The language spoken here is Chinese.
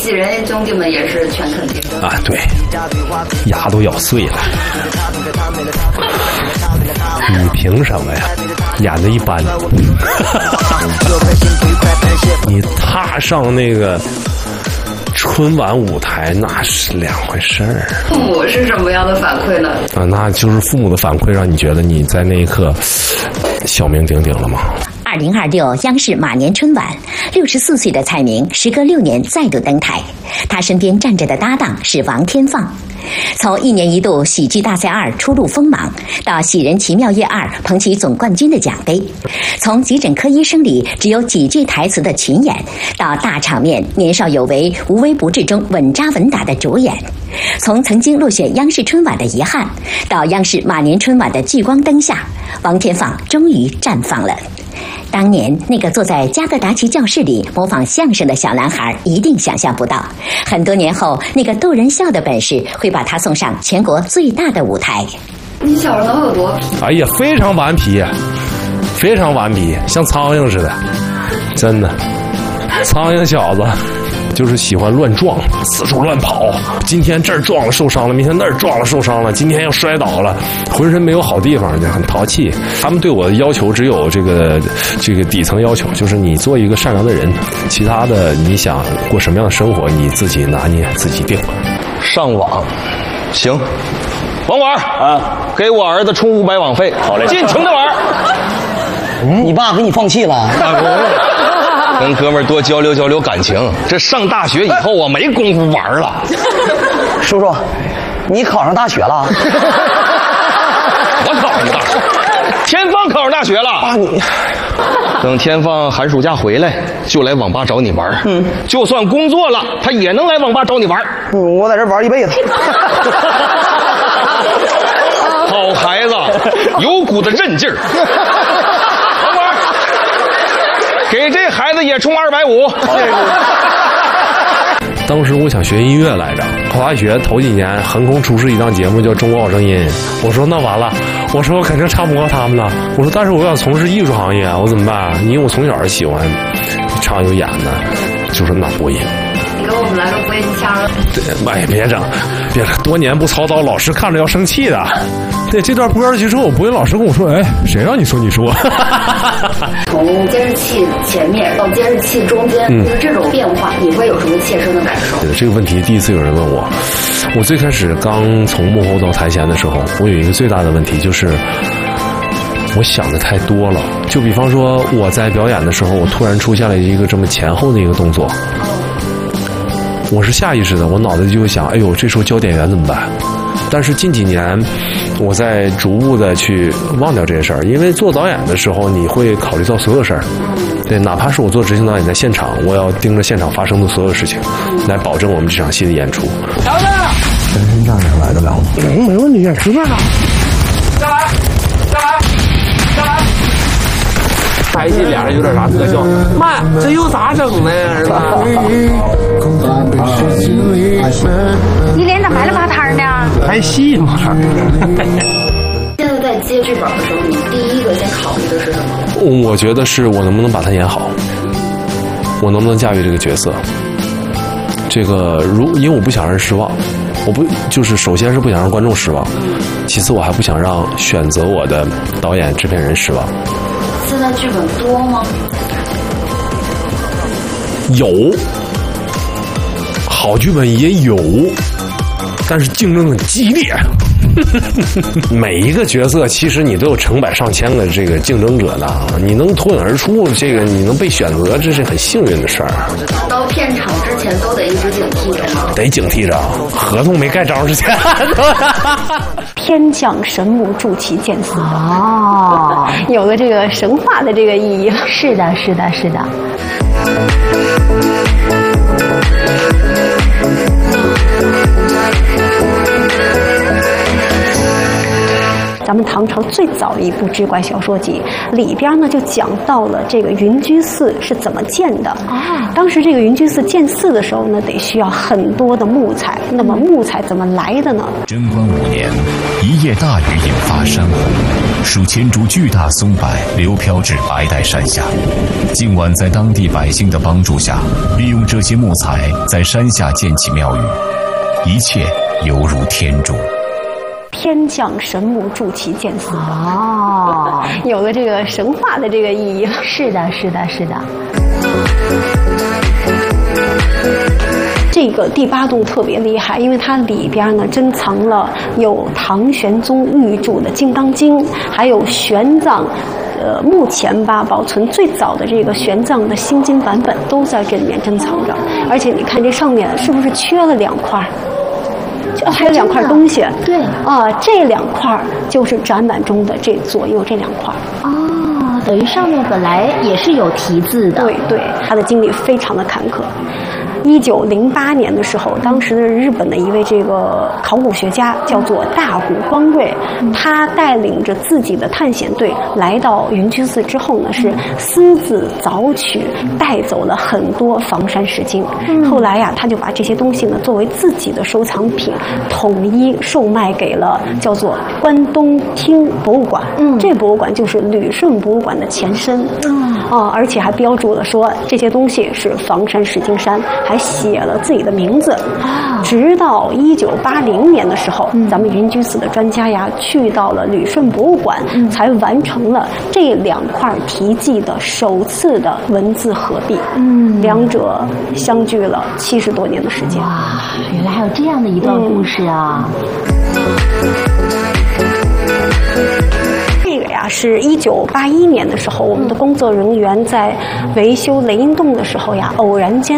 戏，人家兄弟们也是全肯定的啊，对，牙都咬碎了。你凭什么呀？演的一般。你踏上那个春晚舞台那是两回事儿。 父母是什么样的反馈呢？ 啊，那就是父母的反馈让你觉得你在那一刻小名鼎鼎了吗 ？2026央视马年春晚，64岁的蔡明时隔6年再度登台，他身边站着的搭档是王天放。从1年1度喜剧大赛2初露锋芒，到《喜人奇妙夜2》捧起总冠军的奖杯，从急诊科医生里只有几句台词的群演，到大场面年少有为无微不至中稳扎稳打的主演，从曾经落选央视春晚的遗憾，到央视马年春晚的聚光灯下，王天放终于绽放了。当年那个坐在加格达奇教室里模仿相声的小男孩一定想象不到，很多年后那个逗人笑的本事会把他送上全国最大的舞台。 你小时候有多皮？ 哎呀，非常顽皮，非常顽皮，像苍蝇似的，真的，苍蝇小子。就是喜欢乱撞，四处乱跑。今天这儿撞了受伤了，明天那儿撞了受伤了，今天又摔倒了，浑身没有好地方，就很淘气。他们对我的要求只有这个底层要求，就是你做一个善良的人，其他的你想过什么样的生活，你自己拿捏，自己定。 上网，行。网管啊，给我儿子充500网费。好嘞，尽情的玩。 你爸给你放弃了？ 跟哥们儿多交流交流感情。这上大学以后我没工夫玩了。 叔叔，你考上大学了？ 我考上大学，天放考上大学了。 爸你， 等天放寒暑假回来，就来网吧找你玩。就算工作了，他也能来网吧找你玩。 我在这玩一辈子。 好孩子，有股子韧劲儿。给这孩子也充250。 当时我想学音乐来着，考大学头几年横空出世一档节目叫《中国好声音》，我说那完了，我说我肯定唱不过他们了，我说但是我想从事艺术行业，我怎么办？因为我从小喜欢唱有演的，就说那播音。 你给我们来个播音腔。 对，哎，别整，多年不操刀，老师看着要生气的。对，这段播下去之后，我播音老师跟我说：“哎，谁让你说？” 从监视器前面到监视器中间，就是这种变化，你会有什么切身的感受？ 这个问题第一次有人问我。我最开始刚从幕后到台前的时候，我有一个最大的问题就是，我想的太多了。就比方说我在表演的时候，我突然出现了一个这么前后的一个动作，我是下意识的，我脑子就会想：哎呦，这时候焦点员怎么办？但是近几年，我在逐步的去忘掉这些事儿，因为做导演的时候，你会考虑到所有事儿。对，哪怕是我做执行导演在现场，我要盯着现场发生的所有事情，来保证我们这场戏的演出。 小子，全身站上来得了吗？没问题，随便啊。 下来，下来，下来。 拍戏俩人有点啥特效？ 妈，这有啥整的呀，儿子？ 你脸咋白了吧摊呢？ 拍戏嘛。 现在在接剧本的时候，你第一个先考虑的是什么？ 我觉得是我能不能把它演好，我能不能驾驭这个角色。这个因为我不想让人失望，就是首先是不想让观众失望，其次我还不想让选择我的导演制片人失望。 现在剧本多吗？ 有，好剧本也有，但是竞争很激烈。每一个角色其实你都有成百上千个这个竞争者呢，你能脱颖而出，这个你能被选择，这是很幸运的事儿。 到片场之前都得一直警惕着吗？ 得警惕着，合同没盖章之前。 天降神木助其见色哦，有了这个神话的这个意义。 是的，是的，是的。 咱们唐朝最早的一部志怪小说集里边呢，就讲到了这个云居寺是怎么建的。当时这个云居寺建寺的时候呢，得需要很多的木材。那么木材怎么来的呢？ 贞观5年，一夜大雨引发山洪， 数千株巨大松柏流飘至白带山下。今晚在当地百姓的帮助下，利用这些木材在山下建起庙宇，一切犹如天助。 天降神木助其建寺哦， 有了这个神话的这个意义。 是的，是的，是的。 这个第8洞特别厉害，因为它里边呢珍藏了有唐玄宗御著的《金刚经》，还有玄奘。目前吧，保存最早的这个玄奘的心经版本都在这里面珍藏着。而且你看这上面是不是缺了2块？还有2块东西。 对这2块就是展览中的这左右这2块。 哦，等于上面本来也是有题字的。 对对，他的经历非常的坎坷。1908年的时候，当时的日本的一位这个考古学家叫做大谷光瑞，他带领着自己的探险队来到云居寺之后呢，是私自凿取带走了很多房山石经。后来呀，他就把这些东西呢作为自己的收藏品，统一售卖给了叫做关东厅博物馆。这博物馆就是旅顺博物馆的前身。而且还标注了说这些东西是房山石经山，还写了自己的名字。直到1980年的时候，咱们云居寺的专家呀去到了旅顺博物馆，才完成了这2块题记的首次的文字合璧。两者相距了70多年的时间。 哇，原来还有这样的一段故事啊！ 这个呀，是1981年的时候，我们的工作人员在维修雷音洞的时候呀，偶然间